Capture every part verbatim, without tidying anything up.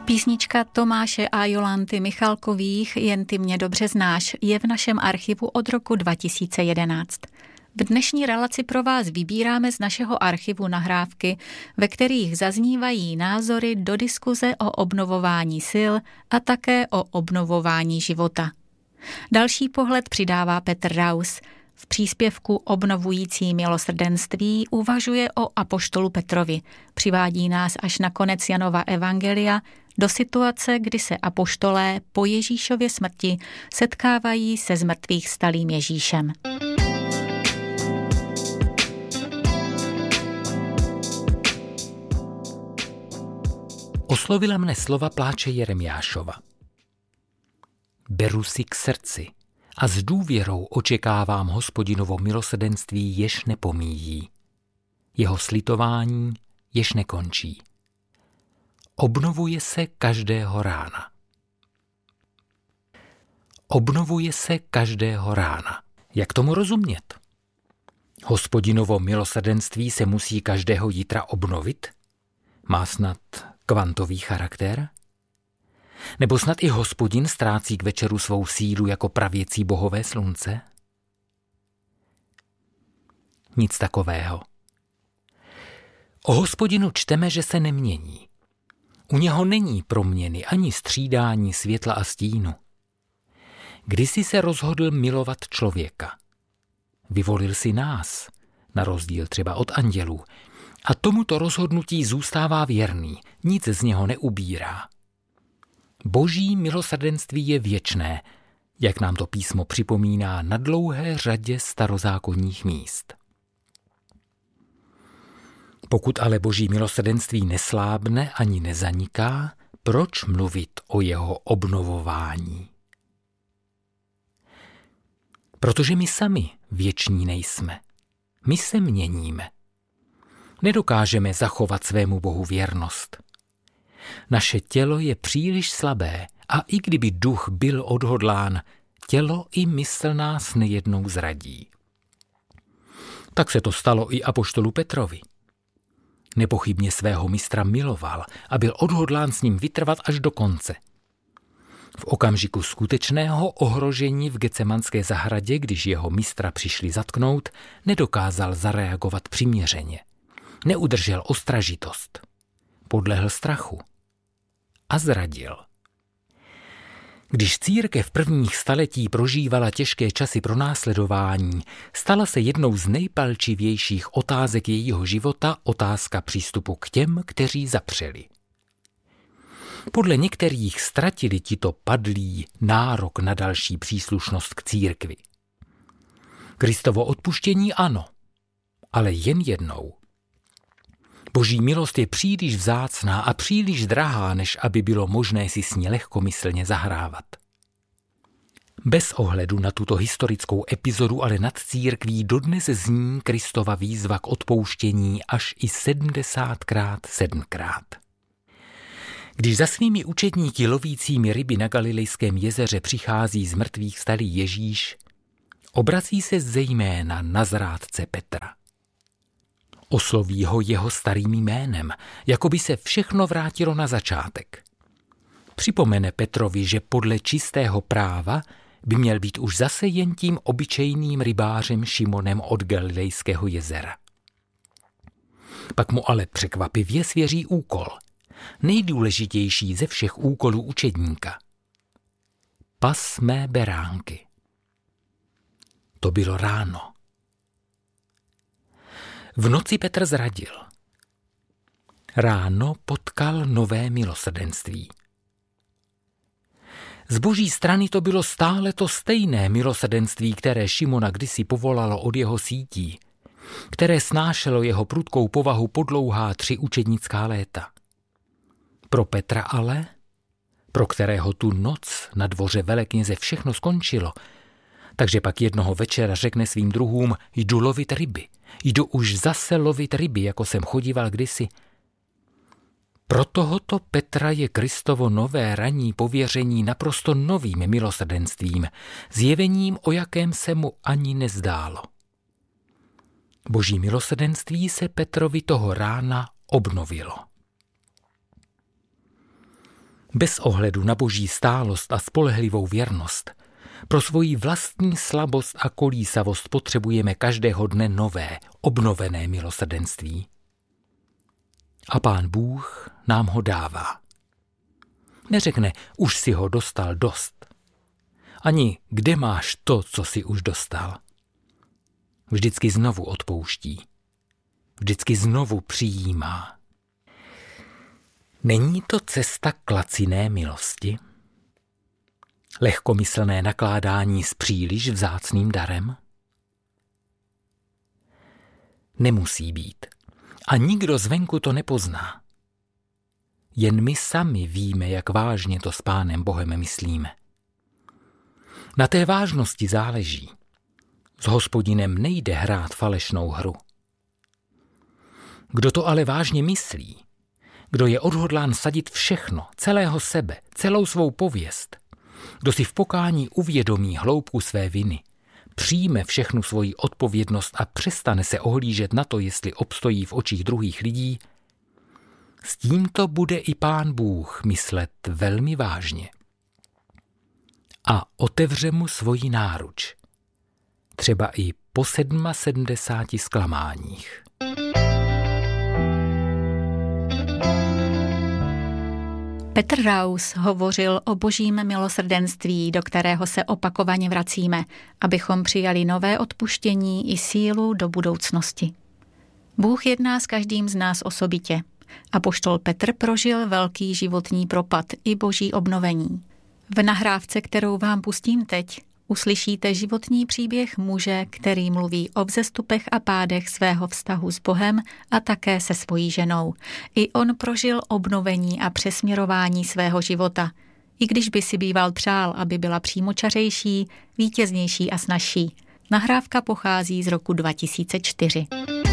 Písnička Tomáše a Jolanty Michalkových Jen ty mě dobře znáš je v našem archivu od roku dva tisíce jedenáct. V dnešní relaci pro vás vybíráme z našeho archivu nahrávky, ve kterých zaznívají názory do diskuze o obnovování sil a také o obnovování života. Další pohled přidává Petr Raus. V příspěvku Obnovující milosrdenství uvažuje o apoštolu Petrovi. Přivádí nás až na konec Janova evangelia do situace, kdy se apoštolé po Ježíšově smrti setkávají se zmrtvých vstalým Ježíšem. Oslovila mne slova pláče Jeremiášova. Beru si k srdci a s důvěrou očekávám Hospodinovo milosrdenství, jež nepomíjí. Jeho slitování jež nekončí. Obnovuje se každého rána. Obnovuje se každého rána. Jak tomu rozumět? Hospodinovo milosrdenství se musí každého jitra obnovit? Má snad kvantový charakter? Nebo snad i Hospodin ztrácí k večeru svou sílu jako pravěcí bohové slunce? Nic takového. O Hospodinu čteme, že se nemění. U něho není proměny ani střídání světla a stínu. Kdysi se rozhodl milovat člověka. Vyvolil si nás, na rozdíl třeba od andělů, a tomuto rozhodnutí zůstává věrný, nic z něho neubírá. Boží milosrdenství je věčné, jak nám to písmo připomíná na dlouhé řadě starozákonních míst. Pokud ale Boží milosrdenství neslábne ani nezaniká, proč mluvit o jeho obnovování? Protože my sami věční nejsme. My se měníme. Nedokážeme zachovat svému Bohu věrnost. Naše tělo je příliš slabé a i kdyby duch byl odhodlán, tělo i mysl nás nejednou zradí. Tak se to stalo i apoštolu Petrovi. Nepochybně svého mistra miloval a byl odhodlán s ním vytrvat až do konce. V okamžiku skutečného ohrožení v Getsemanské zahradě, když jeho mistra přišli zatknout, nedokázal zareagovat přiměřeně. Neudržel ostražitost. Podlehl strachu. A zradil. Když církev prvních staletí prožívala těžké časy pronásledování, stala se jednou z nejpalčivějších otázek jejího života otázka přístupu k těm, kteří zapřeli. Podle některých ztratili tito padlí nárok na další příslušnost k církvi. Kristovo odpuštění ano, ale jen jednou. Boží milost je příliš vzácná a příliš drahá, než aby bylo možné si s ní lehkomyslně zahrávat. Bez ohledu na tuto historickou epizodu ale nad církví dodnes zní Kristova výzva k odpouštění až i sedmdesátkrát sedmkrát. Když za svými učedníky lovícími ryby na Galilejském jezeře přichází z mrtvých vstalý Ježíš, obrací se zejména na zrádce Petra. Osloví ho jeho starým jménem, jako by se všechno vrátilo na začátek. Připomene Petrovi, že podle čistého práva by měl být už zase jen tím obyčejným rybářem Šimonem od Galilejského jezera. Pak mu ale překvapivě svěří úkol, nejdůležitější ze všech úkolů učedníka. Pas mé beránky. To bylo ráno. V noci Petr zradil. Ráno potkal nové milosrdenství. Z Boží strany to bylo stále to stejné milosrdenství, které Šimona kdysi povolalo od jeho sítí, které snášelo jeho prudkou povahu po dlouhá tři učednická léta. Pro Petra ale, pro kterého tu noc na dvoře velekněze všechno skončilo, takže pak jednoho večera řekne svým druhům, jdu lovit ryby, jdu už zase lovit ryby, jako jsem chodíval kdysi. Pro tohoto Petra je Kristovo nové ranní pověření naprosto novým milosrdenstvím, zjevením, o jakém se mu ani nezdálo. Boží milosrdenství se Petrovi toho rána obnovilo. Bez ohledu na boží stálost a spolehlivou věrnost, pro svoji vlastní slabost a kolísavost potřebujeme každého dne nové, obnovené milosrdenství. A Pán Bůh nám ho dává. Neřekne, už si ho dostal dost. Ani kde máš to, co si už dostal. Vždycky znovu odpouští. Vždycky znovu přijímá. Není to cesta k laciné milosti? Lehkomyslné nakládání s příliš vzácným darem? Nemusí být. A nikdo zvenku to nepozná. Jen my sami víme, jak vážně to s Pánem Bohem myslíme. Na té vážnosti záleží. S Hospodinem nejde hrát falešnou hru. Kdo to ale vážně myslí, kdo je odhodlán sadit všechno, celého sebe, celou svou pověst, kdo si v pokání uvědomí hloubku své viny, přijme všechnu svoji odpovědnost a přestane se ohlížet na to, jestli obstojí v očích druhých lidí, s tímto bude i Pán Bůh myslet velmi vážně. A otevře mu svoji náruč, třeba i po sedmasedmdesáti zklamáních. Petr Raus hovořil o božím milosrdenství, do kterého se opakovaně vracíme, abychom přijali nové odpuštění i sílu do budoucnosti. Bůh jedná s každým z nás osobitě. Apoštol Petr prožil velký životní propad i boží obnovení. V nahrávce, kterou vám pustím teď, uslyšíte životní příběh muže, který mluví o vzestupech a pádech svého vztahu s Bohem a také se svojí ženou. I on prožil obnovení a přesměrování svého života, i když by si býval přál, aby byla přímočařejší, vítěznější a snazší. Nahrávka pochází z roku dva tisíce čtyři.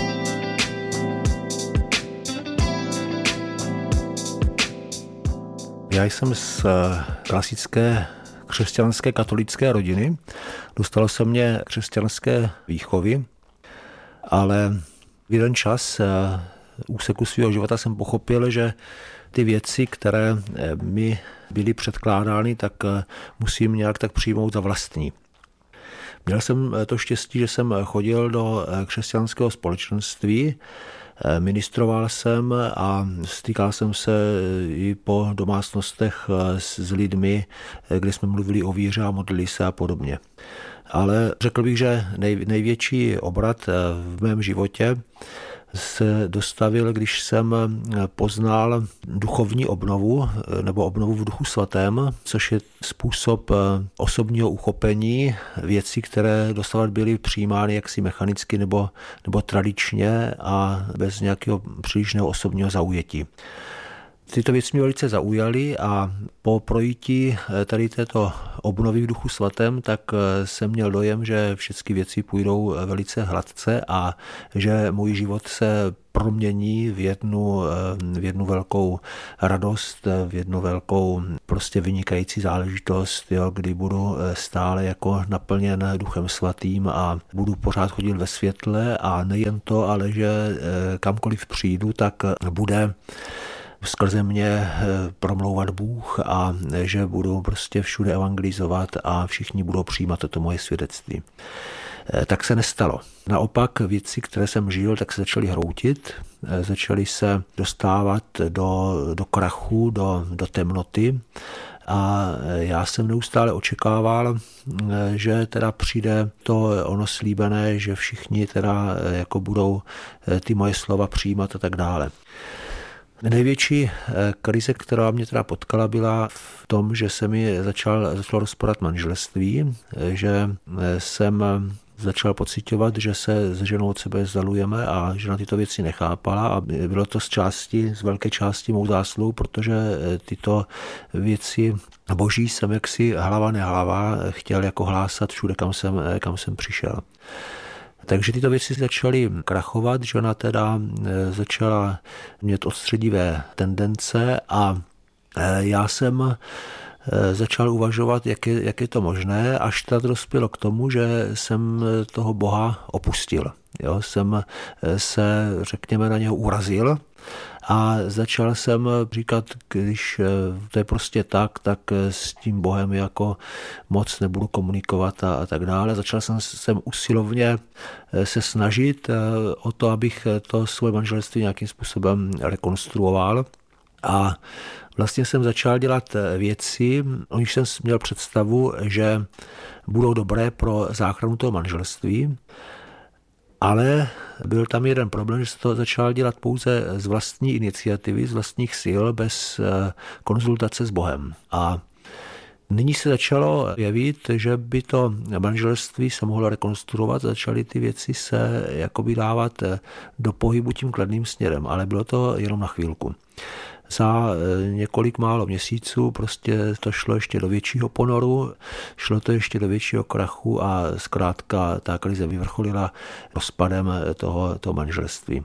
Já jsem z klasické křesťanské katolické rodiny. Dostalo se mě křesťanské výchovy, ale v jeden čas úseku svého života jsem pochopil, že ty věci, které mi byly předkládány, tak musím nějak tak přijmout za vlastní. Měl jsem to štěstí, že jsem chodil do křesťanského společenství, ministroval jsem a stýkal jsem se i po domácnostech s lidmi, kde jsme mluvili o víře a modlili se a podobně. Ale řekl bych, že nej, největší obrat v mém životě se dostavil, když jsem poznal duchovní obnovu nebo obnovu v Duchu Svatém, což je způsob osobního uchopení věcí, které dostavat byly přijímány jaksi mechanicky nebo, nebo tradičně a bez nějakého přílišného osobního zaujetí. Tyto věci mě velice zaujaly a po projití tady této obnovy v Duchu Svatém, tak jsem měl dojem, že všechny věci půjdou velice hladce a že můj život se promění v jednu, v jednu velkou radost, v jednu velkou prostě vynikající záležitost, jo, kdy budu stále jako naplněn Duchem Svatým a budu pořád chodit ve světle a nejen to, ale že kamkoliv přijdu, tak bude skrze mě promlouvat Bůh a že budu prostě všude evangelizovat a všichni budou přijímat toto moje svědectví. Tak se nestalo. Naopak věci, které jsem žil, tak se začaly hroutit, začaly se dostávat do, do krachu, do, do temnoty a já jsem neustále očekával, že teda přijde to ono slíbené, že všichni teda jako budou ty moje slova přijímat a tak dále. Největší krize, která mě teda potkala, byla v tom, že se mi začal, začalo rozpadat manželství, že jsem začal pociťovat, že se s ženou od sebe vzdalujeme a že na tyto věci nechápala a bylo to z části, z velké části mou zásluhou, protože tyto věci boží jsem jaksi hlava nehlava chtěl jako hlásat všude, kam jsem, kam jsem přišel. Takže tyto věci začaly krachovat, žena teda začala mít odstředivé tendence a já jsem začal uvažovat, jak je, jak je to možné, až to dospělo k tomu, že jsem toho Boha opustil. Jo, jsem se, řekněme, na něho urazil A začal jsem říkat, když to je prostě tak, tak s tím Bohem jako moc nebudu komunikovat a, a tak dále. Začal jsem, jsem usilovně se snažit o to, abych to svoje manželství nějakým způsobem rekonstruoval. A vlastně jsem začal dělat věci, o nich jsem měl představu, že budou dobré pro záchranu toho manželství, ale byl tam jeden problém, že se to začal dělat pouze z vlastní iniciativy, z vlastních sil, bez konzultace s Bohem. A nyní se začalo jevit, že by to manželství se mohlo rekonstruovat, začaly ty věci se jakoby dávat do pohybu tím kladným směrem, ale bylo to jenom na chvílku. Za několik málo měsíců prostě to šlo ještě do většího ponoru, šlo to ještě do většího krachu a zkrátka ta krize vyvrcholila rozpadem toho, toho manželství.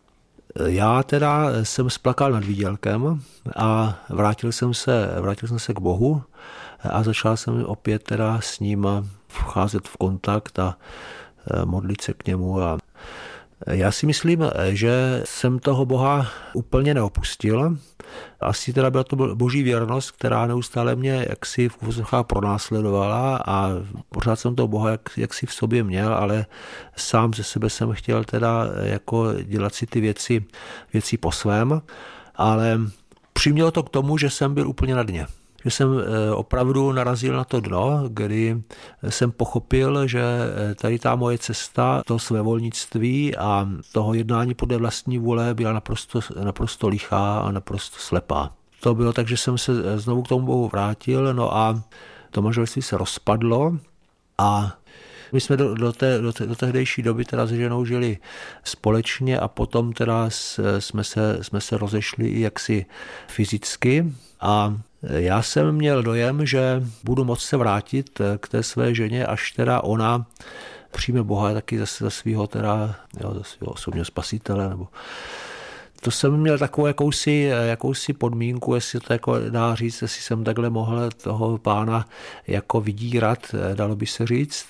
Já teda jsem splakal nad výdělkem a vrátil jsem se, vrátil jsem se k Bohu a začal jsem opět teda s ním vcházet v kontakt a modlit se k němu. A já si myslím, že jsem toho Boha úplně neopustil. Asi teda byla to boží věrnost, která neustále mě jaksi v uvozovkách pronásledovala a pořád jsem toho Boha jak, jaksi v sobě měl, ale sám ze sebe jsem chtěl teda jako dělat si ty věci, věci po svém, ale přimělo to k tomu, že jsem byl úplně na dně. Že jsem opravdu narazil na to dno, kdy jsem pochopil, že tady ta moje cesta, to svévolnictví a toho jednání podle vlastní vůle byla naprosto, naprosto lichá a naprosto slepá. To bylo tak, že jsem se znovu k tomu Bohu vrátil, no a to manželství se rozpadlo a my jsme do, do, té, do, té, do tehdejší doby teda s ženou žili společně a potom teda jsme se, jsme se rozešli i jaksi fyzicky a já jsem měl dojem, že budu moct se vrátit k té své ženě, až teda ona přijme Boha taky za, za svého teda, jo, za svého osobního spasitele. Nebo to jsem měl takovou jakousi, jakousi podmínku, jestli to jako dá říct, jestli jsem takhle mohl toho pána jako vydírat, dalo by se říct.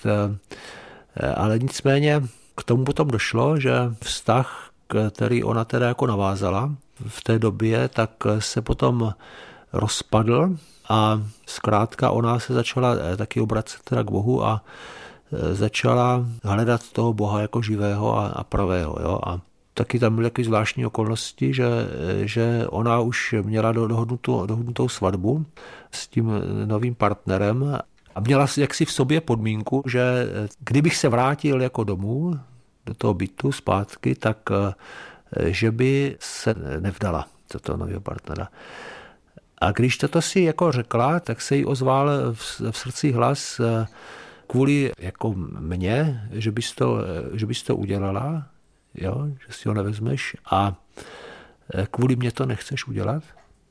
Ale nicméně k tomu potom došlo, že vztah, který ona teda jako navázala v té době, tak se potom rozpadl a zkrátka ona se začala taky obracet teda k Bohu a začala hledat toho Boha jako živého a, a pravého. Jo? A taky tam byly takové zvláštní okolnosti, že, že ona už měla dohodnutou, dohodnutou svatbu s tím novým partnerem a měla jaksi v sobě podmínku, že kdybych se vrátil jako domů do toho bytu zpátky, tak že by se nevdala do toho nového partnera. A když toto si jako řekla, tak se jí ozval v, v srdci hlas kvůli jako mně, že bys to, že bys to udělala, jo, že si ho nevezmeš a kvůli mě to nechceš udělat.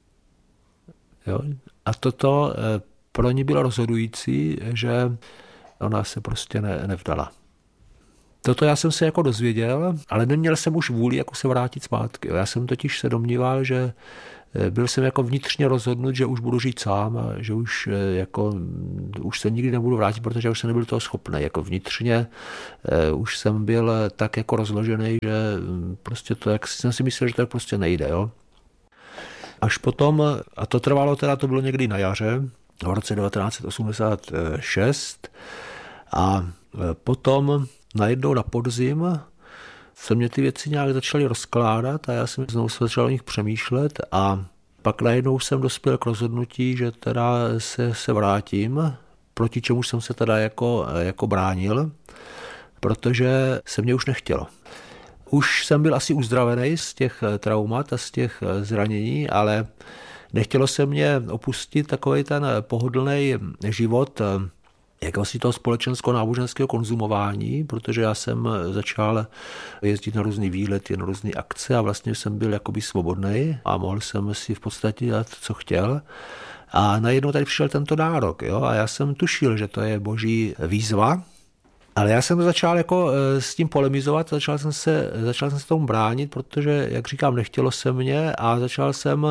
Jo. A toto pro ní bylo rozhodující, že ona se prostě ne, nevdala. Toto já jsem se jako dozvěděl, ale neměl jsem už vůli jako se vrátit zpátky. Já jsem totiž se domníval, že byl jsem jako vnitřně rozhodnut, že už budu žít sám a že už, jako, už se nikdy nebudu vrátit, protože už jsem nebyl toho schopný. Jako vnitřně už jsem byl tak jako rozložený, že prostě to, jak jsem si myslel, že to prostě nejde. Jo. Až potom, a to trvalo teda, to bylo někdy na jaře, v roce devatenáct osmdesát šest a potom najednou na podzim se mě ty věci nějak začaly rozkládat a já jsem znovu začal o nich přemýšlet a pak najednou jsem dospěl k rozhodnutí, že teda se, se vrátím, proti čemu jsem se teda jako, jako bránil, protože se mě už nechtělo. Už jsem byl asi uzdravený z těch traumat a z těch zranění, ale nechtělo se mě opustit takový ten pohodlný život, jako si toho společensko-náboženského konzumování, protože já jsem začal jezdit na různý výlety, na různé akce a vlastně jsem byl jakoby svobodný a mohl jsem si v podstatě dělat, co chtěl. A najednou tady přišel tento nárok, jo, a já jsem tušil, že to je boží výzva, ale já jsem začal jako s tím polemizovat, začal jsem se, začal jsem se tomu bránit, protože, jak říkám, nechtělo se mě a začal jsem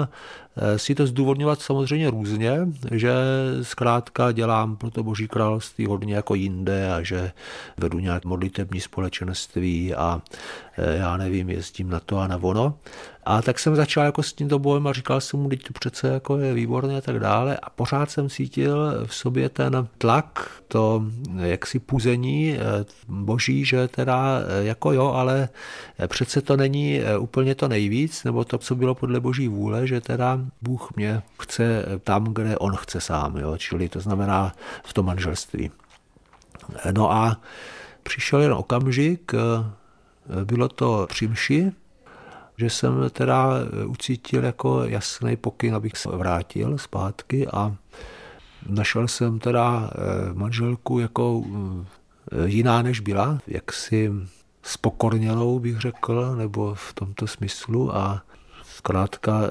si to zdůvodňovat samozřejmě různě, že zkrátka dělám pro to Boží království hodně jako jinde a že vedu nějak modlitební společenství a já nevím, jezdím na to a na ono. A tak jsem začal jako s tímto bojem a říkal jsem mu, teď to přece jako je výborné a tak dále. A pořád jsem cítil v sobě ten tlak, to jaksi puzení Boží, že teda jako jo, ale přece to není úplně to nejvíc, nebo to, co bylo podle Boží vůle, že teda Bůh mě chce tam, kde on chce sám, jo, čili to znamená v tom manželství. No a přišel jen okamžik, bylo to při mši, že jsem teda ucítil jako jasný pokyn, abych se vrátil zpátky a našel jsem teda manželku jako jiná, než byla, jaksi spokornělou, bych řekl, nebo v tomto smyslu a zkrátka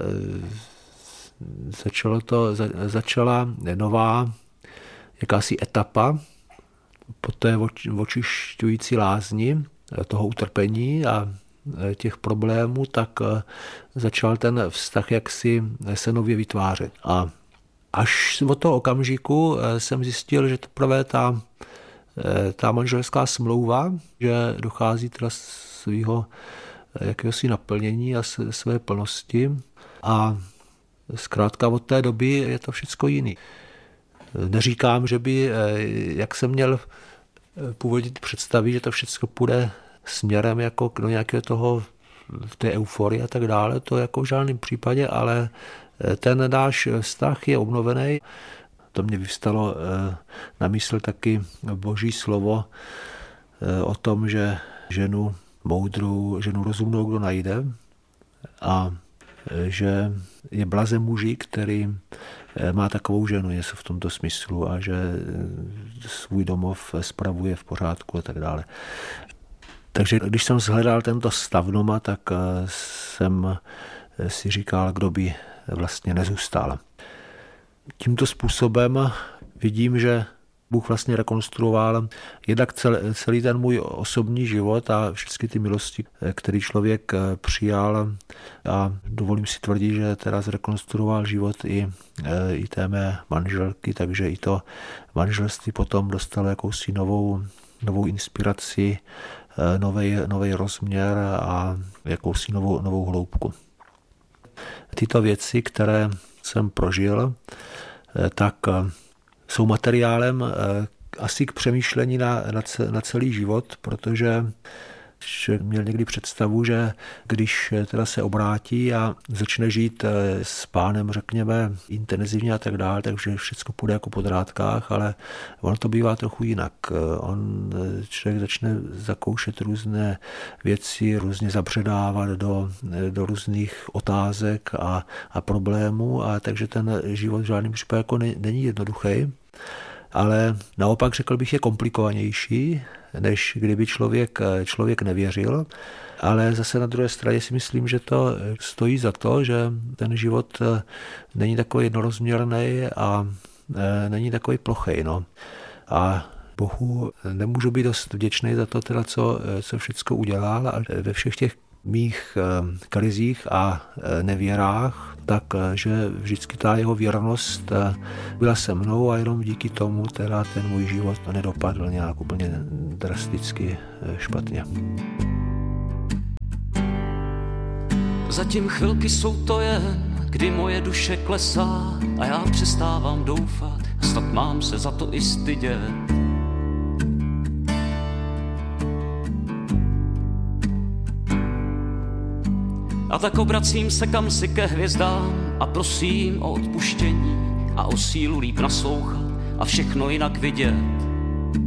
začalo to, začala nová jakási etapa po té očišťující lázni toho utrpení a těch problémů, tak začal ten vztah jaksi se nově vytvářet. A až od toho okamžiku jsem zjistil, že teprve ta, ta manželská smlouva, že dochází teda svého jakéhosi naplnění a své plnosti a zkrátka od té doby je to všecko jiný. Neříkám, že by, jak jsem měl původně představit, že to všecko půjde směrem jako do nějakého toho, té euforie a tak dále, to jako v žádném případě, ale ten náš vztah je obnovený. To mě vyvstalo na mysl taky Boží slovo o tom, že ženu moudrou, ženu rozumnou kdo najde a že je blaze muži, který má takovou ženu, něco v tomto smyslu a že svůj domov spravuje v pořádku a tak dále. Takže když jsem shledal tento stav doma, tak jsem si říkal, kdo by vlastně nezůstal. Tímto způsobem vidím, že Bůh vlastně rekonstruoval jednak celý ten můj osobní život a všechny ty milosti, který člověk přijal a dovolím si tvrdit, že teda zrekonstruoval život i, i té mé manželky, takže i to manželství potom dostalo jakousi novou, novou inspiraci, nový, nový rozměr a jakousi novou, novou hloubku. Tyto věci, které jsem prožil, tak jsou materiálem asi k přemýšlení na, na celý život, protože měl někdy představu, že když teda se obrátí a začne žít s Pánem, řekněme, intenzivně a tak dále, takže všechno půjde jako po drátkách, ale ono to bývá trochu jinak. On, člověk začne zakoušet různé věci, různě zabředávat do, do různých otázek a, a problémů, a takže ten život v žádném případě jako ne, není jednoduchý. Ale naopak řekl bych, je komplikovanější, než kdyby člověk, člověk nevěřil. Ale zase na druhé straně si myslím, že to stojí za to, že ten život není takový jednorozměrný a není takový plochý. No. A Bohu nemůžu být dost vděčný za to, teda, co, co všecko udělal a ve všech těch mých krizích a nevěrách, takže vždycky ta jeho věrnost byla se mnou a jenom díky tomu teda ten můj život nedopadl nějak úplně drasticky špatně. Zatím chvilky jsou to jen, kdy moje duše klesá a já přestávám doufat, snad mám se za to i stydět. A tak obracím se kamsi ke hvězdám a prosím o odpuštění a o sílu líp naslouchat a všechno jinak vidět.